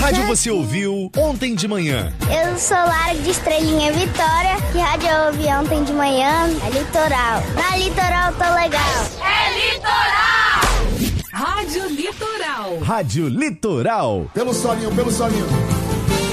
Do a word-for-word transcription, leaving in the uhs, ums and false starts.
rádio você ouviu ontem de manhã? Eu sou Lara de Estrelinha Vitória. Que rádio eu ouvi ontem de manhã? É Litoral. Na Litoral tô legal. É Litoral! Rádio Litoral. Rádio Litoral. Pelo solinho, pelo solinho.